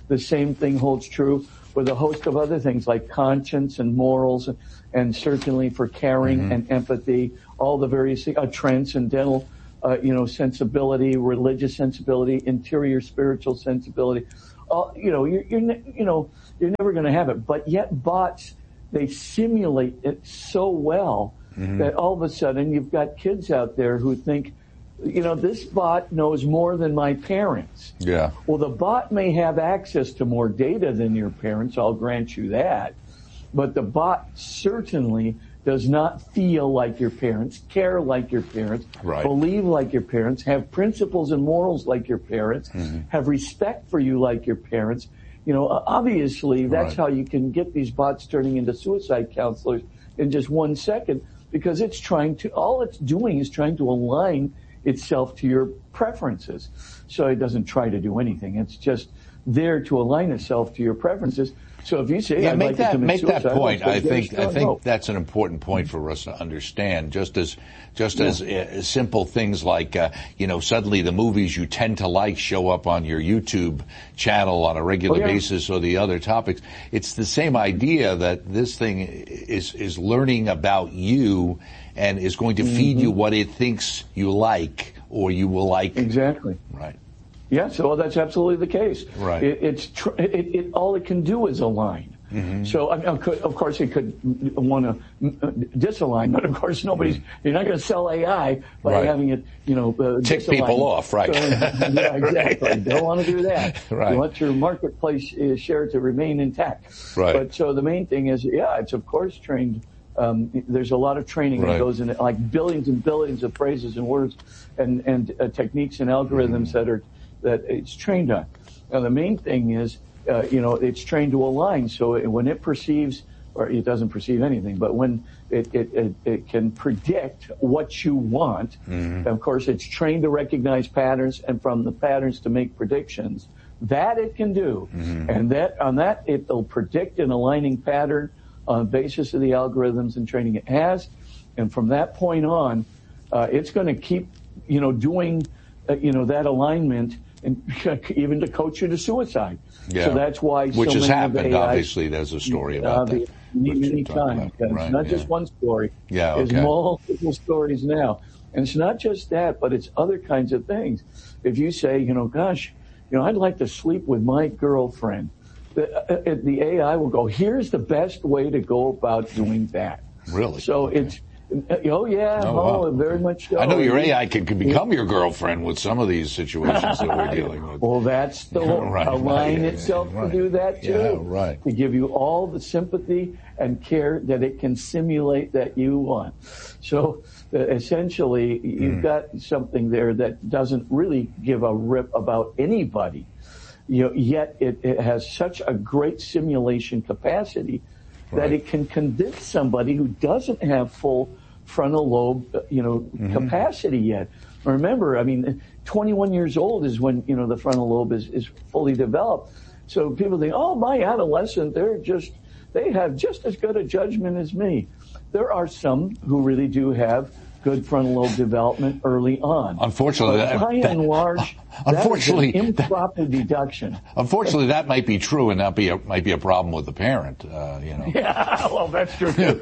The same thing holds true with a host of other things like conscience and morals, and, and certainly for caring mm-hmm. and empathy, all the various uh, transcendental, uh, you know, sensibility, religious sensibility, interior spiritual sensibility. Uh, you know, you're, you're, ne- you know, you're never going to have it. But yet bots, they simulate it so well mm-hmm. that all of a sudden you've got kids out there who think, you know, this bot knows more than my parents. Yeah. Well, the bot may have access to more data than your parents. I'll grant you that. But the bot certainly does not feel like your parents, care like your parents, right. believe like your parents, have principles and morals like your parents, mm-hmm. have respect for you like your parents. You know, obviously, that's right. how you can get these bots turning into suicide counselors in just one second, because it's trying to, all it's doing is trying to align itself to your preferences. So it doesn't try to do anything. It's just there to align itself to your preferences. So if you say, yeah, I'd make like that to make suicide, that point. I think I think no. that's an important point for us to understand. Just as just yeah. as uh, simple things like uh, you know, suddenly the movies you tend to like show up on your YouTube channel on a regular oh, yeah. basis, or the other topics. It's the same idea that this thing is is learning about you and is going to mm-hmm. feed you what it thinks you like or you will like. Exactly. Right. Yeah, so that's absolutely the case. Right. It, it's tr- it, it, all it can do is align. Mm-hmm. So, I mean, of course, it could want to disalign, but of course, nobody's. Mm-hmm. You're not going to sell A I by right. having it, you know, uh, tick disalign. people off, right? So, yeah, exactly. Don't want to do that. Right. You want your marketplace uh, share to remain intact. Right. But so the main thing is, yeah, it's of course trained. Um, there's a lot of training right. that goes in it, like billions and billions of phrases and words and and uh, techniques and algorithms mm-hmm. that are. that it's trained on. Now, the main thing is, uh, you know, it's trained to align. So it, when it perceives, or it doesn't perceive anything, but when it, it, it, it can predict what you want, mm-hmm. of course, it's trained to recognize patterns and from the patterns to make predictions. That it can do. Mm-hmm. And that on that, it'll predict an aligning pattern on the basis of the algorithms and training it has. And from that point on, uh, it's going to keep, you know, doing, uh, you know, that alignment and even to coach you to suicide. Yeah. So that's why Which so has many happened, of the A I, obviously. There's a story about uh, that. Many times. Right, It's not yeah. just one story. Yeah, okay. There's multiple stories now. And it's not just that, but it's other kinds of things. If you say, you know, gosh, you know, I'd like to sleep with my girlfriend, the, uh, the A I will go, here's the best way to go about doing that. Really? So okay. it's, oh yeah, oh, oh wow. very much so. I know your A I can, can become your girlfriend with some of these situations that we're dealing with. Well, that's the whole, right, align right, itself right. to do that too. Yeah, right. To give you all the sympathy and care that it can simulate that you want. So uh, essentially, you've mm. got something there that doesn't really give a rip about anybody. You know, yet it, it has such a great simulation capacity right. that it can convince somebody who doesn't have full frontal lobe, you know, mm-hmm. capacity yet. Remember, I mean, twenty-one years old is when, you know, the frontal lobe is, is fully developed. So people think, oh, my adolescent, they're just, they have just as good a judgment as me. There are some who really do have good frontal lobe development early on. Unfortunately, but by that, and large, unfortunately, that is an improper that, deduction. Unfortunately, that might be true, and that be a, might be a problem with the parent. Uh, you know. Yeah, well, that's true too.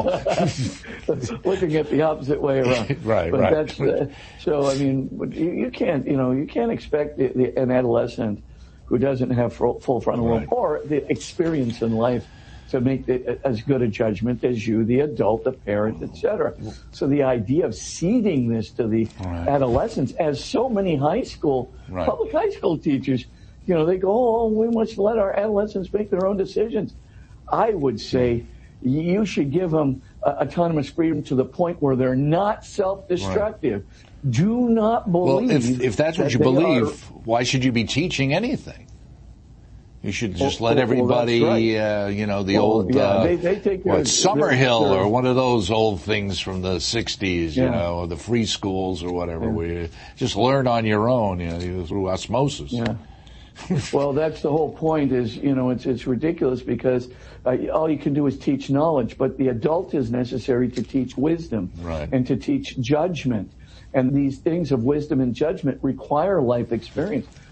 Looking at the opposite way around. right, but right. That's, uh, so, I mean, you, you can't, you know, you can't expect the, the, an adolescent who doesn't have full, full frontal lobe right. or the experience in life to make the, as good a judgment as you, the adult, the parent, et cetera. So the idea of seeding this to the right. adolescents, as so many high school, right. public high school teachers, you know, they go, oh, we must let our adolescents make their own decisions. I would say you should give them uh, autonomous freedom to the point where they're not self-destructive. Right. Do not believe. Well, if, if that's what that you believe, are, why should you be teaching anything? You should just well, let everybody, well, right. uh, you know, the well, old, yeah, uh, they, they take what, their, Summerhill their, or one of those old things from the sixties, you yeah. know, or the free schools or whatever. Yeah. Where you just learn on your own, you know, through osmosis. Yeah. Well, that's the whole point is, you know, it's it's ridiculous because uh, all you can do is teach knowledge, but the adult is necessary to teach wisdom right. and to teach judgment. And these things of wisdom and judgment require life experience.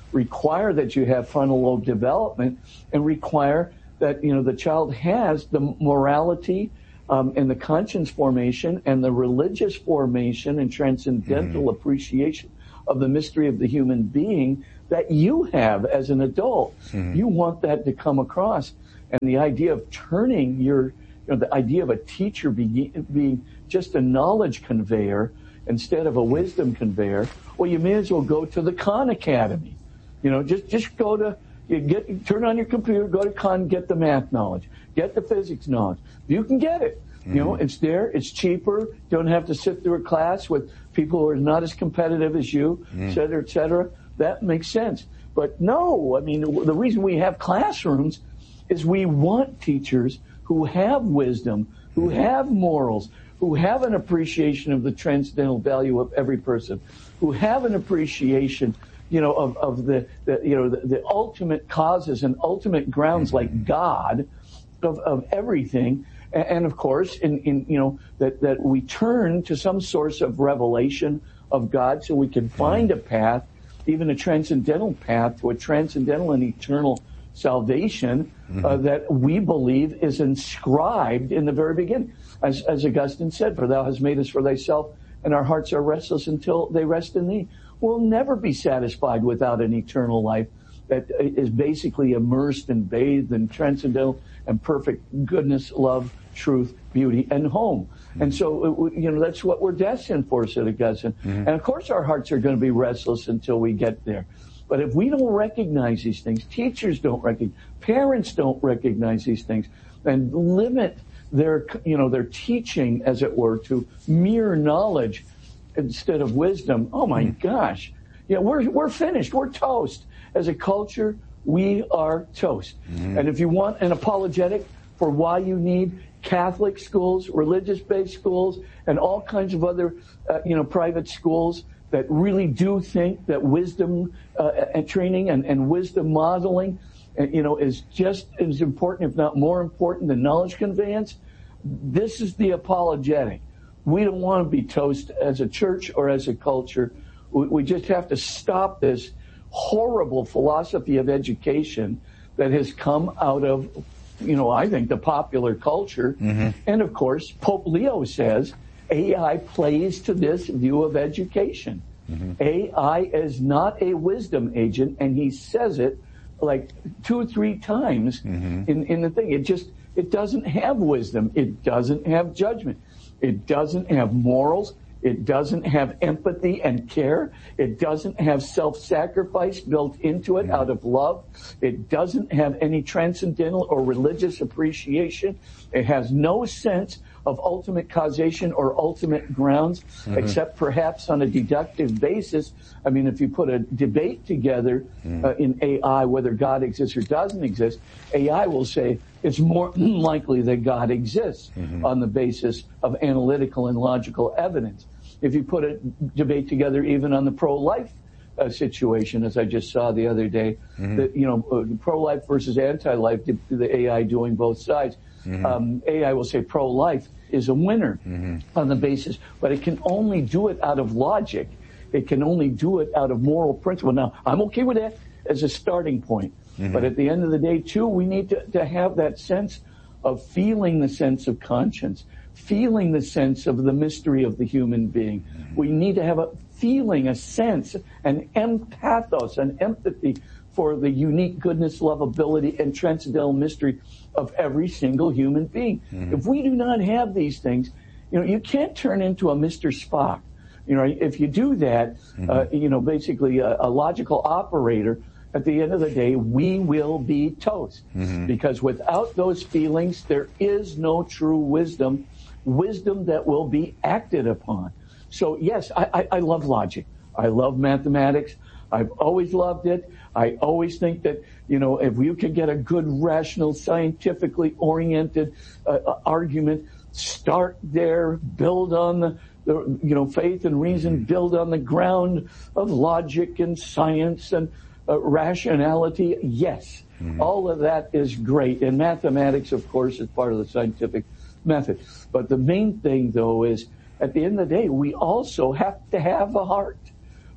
require that you have frontal lobe development, and require that, you know, the child has the morality um, and the conscience formation and the religious formation and transcendental mm-hmm. appreciation of the mystery of the human being that you have as an adult. Mm-hmm. You want that to come across. And the idea of turning your, you know, the idea of a teacher being, being just a knowledge conveyor instead of a wisdom conveyor, well, you may as well go to the Khan Academy. You know, just, just go to, you get, turn on your computer, go to Khan, get the math knowledge, get the physics knowledge. You can get it. Mm-hmm. You know, it's there, it's cheaper. You don't have to sit through a class with people who are not as competitive as you, mm-hmm. et cetera, et cetera. That makes sense. But no, I mean, the reason we have classrooms is we want teachers who have wisdom, who have morals, who have an appreciation of the transcendental value of every person, who have an appreciation, you know, of, of the, the, you know, the, the ultimate causes and ultimate grounds like God of, of everything. And, and of course, in, in, you know, that, that we turn to some source of revelation of God so we can find a path, even a transcendental path to a transcendental and eternal salvation mm-hmm. uh, that we believe is inscribed in the very beginning. As, as Augustine said, for thou hast made us for thyself, and our hearts are restless until they rest in thee. We'll never be satisfied without an eternal life that is basically immersed and bathed in transcendental and perfect goodness, love, truth, beauty, and home. Mm-hmm. And so, you know, that's what we're destined for, said Augustine. Mm-hmm. And of course our hearts are going to be restless until we get there. But if we don't recognize these things, teachers don't recognize, parents don't recognize these things, and limit their, you know, their teaching, as it were, to mere knowledge instead of wisdom, oh my mm-hmm. gosh, you know, we're, we're finished. We're toast. As a culture, we are toast. Mm-hmm. And if you want an apologetic for why you need Catholic schools, religious-based schools, and all kinds of other, uh, you know, private schools that really do think that wisdom uh, and training and, and wisdom modeling, uh, you know, is just as important, if not more important, than knowledge conveyance, this is the apologetic. We don't want to be toast as a church or as a culture. We, we just have to stop this horrible philosophy of education that has come out of, you know, I think the popular culture. Mm-hmm. And of course, Pope Leo says A I plays to this view of education. Mm-hmm. A I is not a wisdom agent, and he says it like two or three times mm-hmm. in, in the thing. It just, it doesn't have wisdom. It doesn't have judgment. It doesn't have morals. It doesn't have empathy and care. It doesn't have self-sacrifice built into it out of love. It doesn't have any transcendental or religious appreciation. It has no sense of ultimate causation or ultimate grounds, mm-hmm. except perhaps on a deductive basis. I mean, if you put a debate together mm-hmm. uh, in A I, whether God exists or doesn't exist, A I will say it's more likely that God exists mm-hmm. on the basis of analytical and logical evidence. If you put a debate together even on the pro-life uh, situation, as I just saw the other day, mm-hmm. that, you know, uh, pro-life versus anti-life, the, the A I doing both sides. Mm-hmm. Um, A I will say pro-life is a winner mm-hmm. on the basis, but it can only do it out of logic. It can only do it out of moral principle. Now, I'm okay with that as a starting point. Mm-hmm. But at the end of the day, too, we need to, to have that sense of feeling the sense of conscience, feeling the sense of the mystery of the human being. Mm-hmm. We need to have a feeling, a sense, an empathos, an empathy for the unique goodness, lovability, and transcendental mystery of every single human being. Mm-hmm. If we do not have these things, you know, you can't turn into a Mister Spock. You know, if you do that, mm-hmm. uh, you know, basically a, a logical operator, at the end of the day, we will be toast. Mm-hmm. Because without those feelings, there is no true wisdom, wisdom that will be acted upon. So, yes, I, I, I love logic. I love mathematics. I've always loved it. I always think that, you know, if you can get a good, rational, scientifically oriented uh, argument, start there, build on the, the, you know, faith and reason, build on the ground of logic and science and uh, rationality. Yes, mm-hmm. all of that is great. And mathematics, of course, is part of the scientific method. But the main thing, though, is at the end of the day, we also have to have a heart.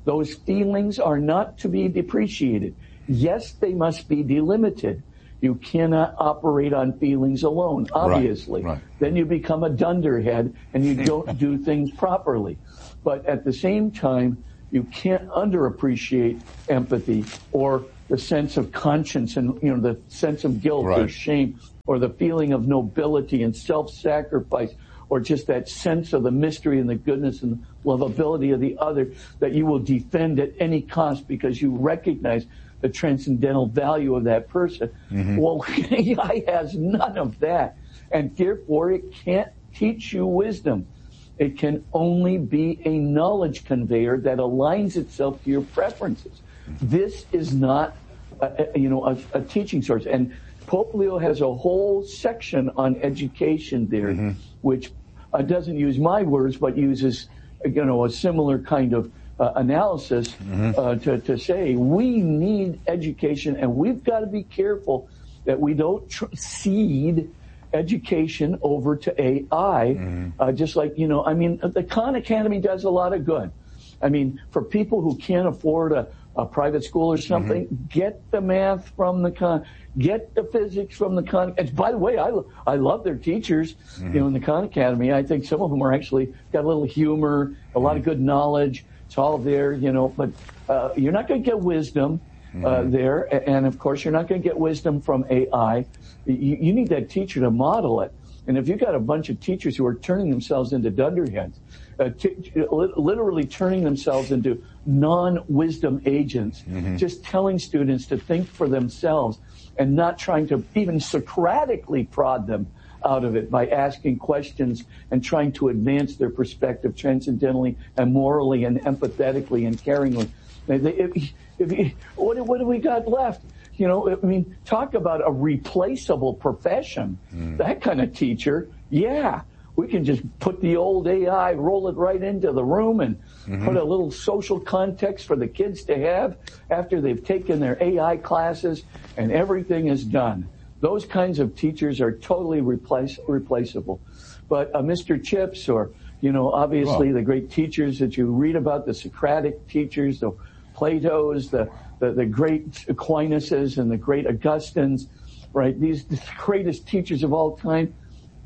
Those feelings are not to be depreciated. Yes, they must be delimited. You cannot operate on feelings alone, obviously. Right, right. Then you become a dunderhead and you don't do things properly. But at the same time, you can't underappreciate empathy or the sense of conscience and, you know, the sense of guilt right. or shame or the feeling of nobility and self-sacrifice or just that sense of the mystery and the goodness and lovability of the other that you will defend at any cost because you recognize the transcendental value of that person. Mm-hmm. Well, A I has none of that, and therefore it can't teach you wisdom. It can only be a knowledge conveyor that aligns itself to your preferences. This is not, a, you know, a, a teaching source. And Pope Leo has a whole section on education there, mm-hmm. which uh, doesn't use my words, but uses, you know, a similar kind of Uh, analysis mm-hmm. uh, to, to say we need education, and we've got to be careful that we don't tr- cede education over to A I. Mm-hmm. Uh, just like, you know, I mean, the Khan Academy does a lot of good. I mean, for people who can't afford a, a private school or something, mm-hmm. get the math from the Khan, get the physics from the Khan. And by the way, I, I love their teachers, mm-hmm. you know, in the Khan Academy. I think some of them are actually got a little humor, a lot mm-hmm. of good knowledge. It's all there, you know, but uh, you're not going to get wisdom uh, mm-hmm. there. And, of course, you're not going to get wisdom from A I. You, you need that teacher to model it. And if you've got a bunch of teachers who are turning themselves into dunderheads, uh, t- literally turning themselves into non-wisdom agents, mm-hmm. just telling students to think for themselves and not trying to even Socratically prod them out of it by asking questions and trying to advance their perspective transcendentally and morally and empathetically and caringly. If, if, what, what do we got left? You know, I mean, talk about a replaceable profession. Mm. That kind of teacher, yeah, we can just put the old A I, roll it right into the room and mm-hmm. put a little social context for the kids to have after they've taken their A I classes, and everything is done. Those kinds of teachers are totally replace, replaceable. But uh, Mister Chips or, you know, obviously oh. the great teachers that you read about, the Socratic teachers, the Plato's, the, the, the great Aquinas and the great Augustines, right? These the greatest teachers of all time,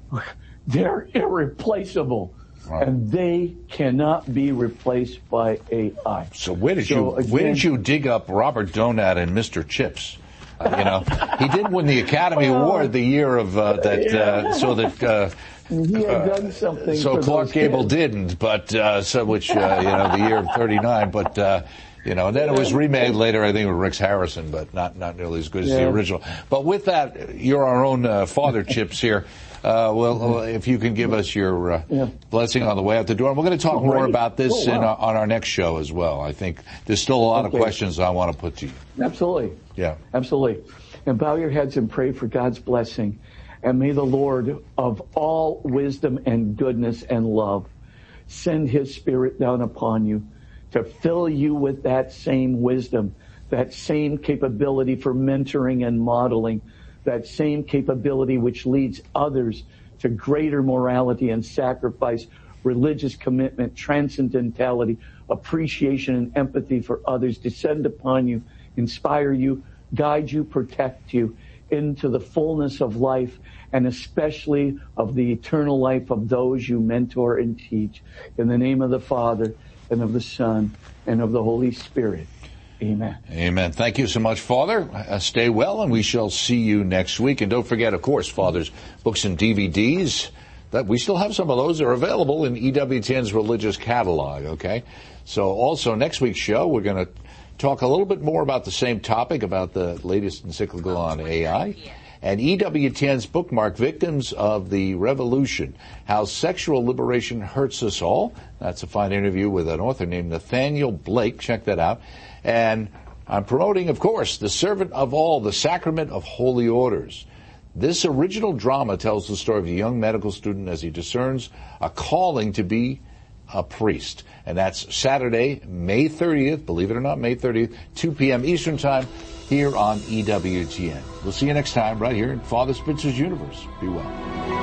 they're irreplaceable. Wow. And they cannot be replaced by A I. So where did so you again, where did you dig up Robert Donat and Mister Chips? Uh, you know, he did win the Academy well, Award the year of uh, that, yeah. uh, so that uh, he had done something. So for Clark those Gable kids. didn't, but uh, so which uh, you know the year of thirty-nine, but. Uh, You know, then it was remade later, I think, with Rex Harrison, but not, not nearly as good as yeah. the original. But with that, you're our own uh, father, Chips, here. Uh, well, if you can give us your uh, yeah. blessing on the way out the door. And we're going to talk oh, more right. about this oh, wow. in our, on our next show as well. I think there's still a lot okay. of questions I want to put to you. Absolutely. Yeah. Absolutely. And bow your heads and pray for God's blessing. And may the Lord of all wisdom and goodness and love send his Spirit down upon you, to fill you with that same wisdom, that same capability for mentoring and modeling, that same capability which leads others to greater morality and sacrifice, religious commitment, transcendentality, appreciation and empathy for others descend upon you, inspire you, guide you, protect you into the fullness of life, and especially of the eternal life of those you mentor and teach. In the name of the Father, and of the Son, and of the Holy Spirit. Amen. Amen. Thank you so much, Father. Uh, stay well, and we shall see you next week. And don't forget, of course, Father's books and D V Ds. That we still have some of those. They're available in E W T N's religious catalog, okay? So also next week's show, we're going to talk a little bit more about the same topic, about the latest encyclical on A I. And E W T N's bookmark, Victims of the Revolution, How Sexual Liberation Hurts Us All. That's a fine interview with an author named Nathaniel Blake. Check that out. And I'm promoting, of course, The Servant of All, The Sacrament of Holy Orders. This original drama tells the story of a young medical student as he discerns a calling to be a priest. And that's Saturday, May thirtieth, believe it or not, May thirtieth, two p.m. Eastern Time, here on E W T N. We'll see you next time right here in Father Spitzer's Universe. Be well.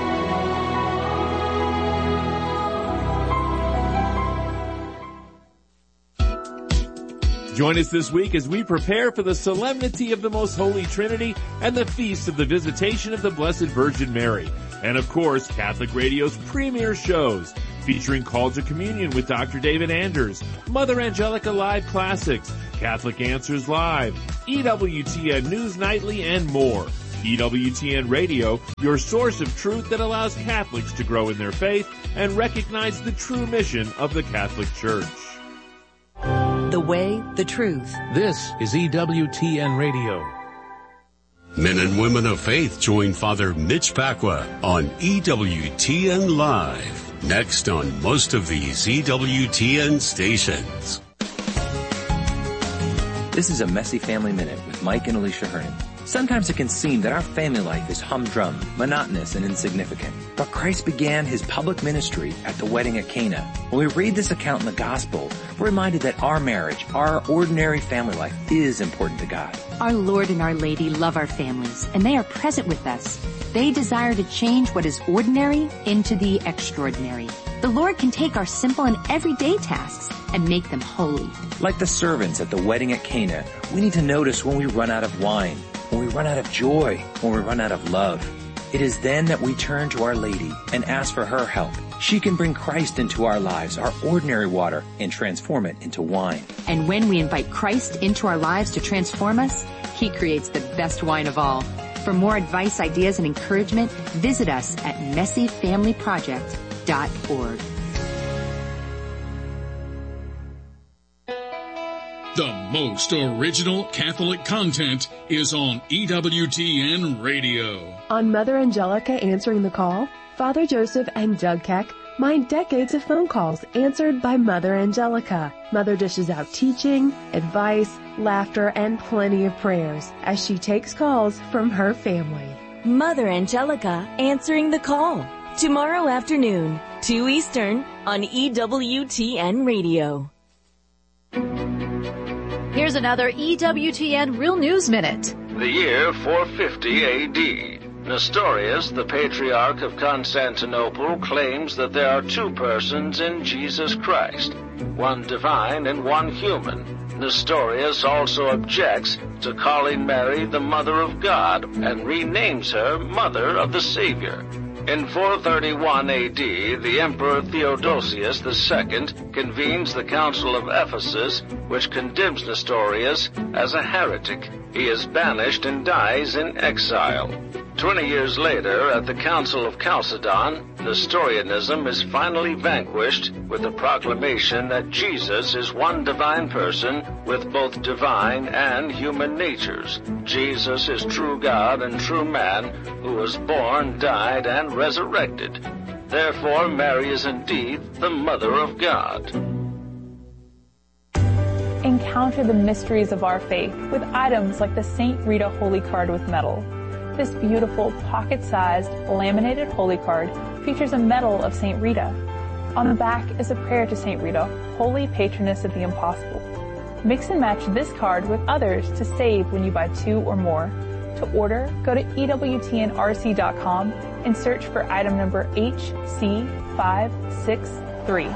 Join us this week as we prepare for the solemnity of the Most Holy Trinity and the feast of the Visitation of the Blessed Virgin Mary. And of course, Catholic Radio's premier shows, featuring Call to Communion with Doctor David Anders, Mother Angelica Live Classics, Catholic Answers Live, E W T N News Nightly, and more. E W T N Radio, your source of truth that allows Catholics to grow in their faith and recognize the true mission of the Catholic Church. The way, the truth. This is E W T N Radio. Men and women of faith join Father Mitch Pacwa on E W T N Live. Next on most of these E W T N stations. This is a Messy Family Minute with Mike and Alicia Hernon. Sometimes it can seem that our family life is humdrum, monotonous, and insignificant. But Christ began his public ministry at the wedding at Cana. When we read this account in the gospel, we're reminded that our marriage, our ordinary family life, is important to God. Our Lord and Our Lady love our families, and they are present with us. They desire to change what is ordinary into the extraordinary. The Lord can take our simple and everyday tasks and make them holy. Like the servants at the wedding at Cana, we need to notice when we run out of wine, when we run out of joy, when we run out of love. It is then that we turn to Our Lady and ask for her help. She can bring Christ into our lives, our ordinary water, and transform it into wine. And when we invite Christ into our lives to transform us, he creates the best wine of all. For more advice, ideas, and encouragement, visit us at messy family project dot org. The most original Catholic content is on E W T N Radio. On Mother Angelica Answering the Call, Father Joseph and Doug Keck mine decades of phone calls answered by Mother Angelica. Mother dishes out teaching, advice, laughter, and plenty of prayers as she takes calls from her family. Mother Angelica Answering the Call. Tomorrow afternoon, two Eastern, on E W T N Radio. Here's another E W T N Real News Minute. The year four fifty A D. Nestorius, the Patriarch of Constantinople, claims that there are two persons in Jesus Christ, one divine and one human. Nestorius also objects to calling Mary the Mother of God and renames her Mother of the Savior. In four thirty-one A D, the Emperor Theodosius the Second convenes the Council of Ephesus, which condemns Nestorius as a heretic. He is banished and dies in exile. Twenty years later, at the Council of Chalcedon, Nestorianism is finally vanquished with the proclamation that Jesus is one divine person with both divine and human natures. Jesus is true God and true man who was born, died, and resurrected. Therefore, Mary is indeed the Mother of God. Encounter the mysteries of our faith with items like the Saint Rita Holy Card with medal. This beautiful pocket-sized laminated holy card features a medal of Saint Rita. On the back is a prayer to Saint Rita, holy patroness of the impossible. Mix and match this card with others to save when you buy two or more. To order, go to E W T N R C dot com and search for item number H C five six three.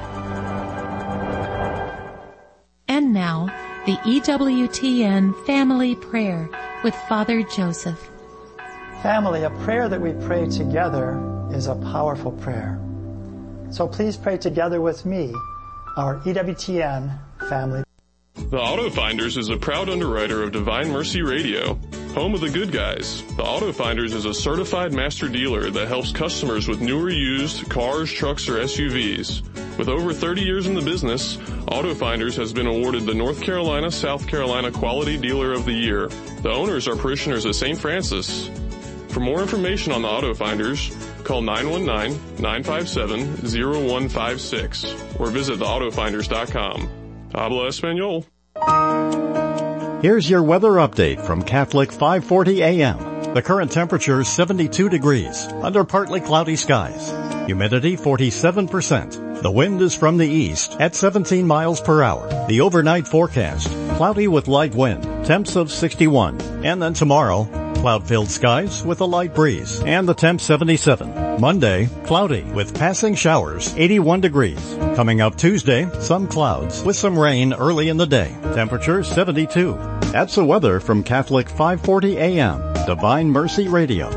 And now, the E W T N Family Prayer with Father Joseph. Family, a prayer that we pray together is a powerful prayer. So please pray together with me, our E W T N Family. The Auto Finders is a proud underwriter of Divine Mercy Radio, home of the good guys. The Auto Finders is a certified master dealer that helps customers with new or used cars, trucks, or S U Vs. With over thirty years in the business, Auto Finders has been awarded the North Carolina, South Carolina Quality Dealer of the Year. The owners are parishioners of Saint Francis. For more information on the Auto Finders, call nine one nine, nine five seven, zero one five six or visit the auto finders dot com. Habla Espanol. Here's your weather update from Catholic five forty A M. The current temperature is seventy-two degrees under partly cloudy skies. Humidity forty-seven percent. The wind is from the east at seventeen miles per hour. The overnight forecast, cloudy with light wind, temps of sixty-one. And then tomorrow, Cloud-filled skies with a light breeze and the temp seventy-seven. Monday, cloudy with passing showers, eighty-one degrees. Coming up Tuesday, some clouds with some rain early in the day. Temperature seventy-two. That's the weather from Catholic five forty A M, Divine Mercy Radio.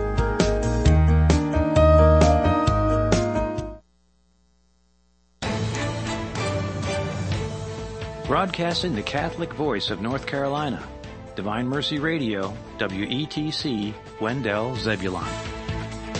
Broadcasting the Catholic voice of North Carolina. Divine Mercy Radio, W E T C, Wendell, Zebulon.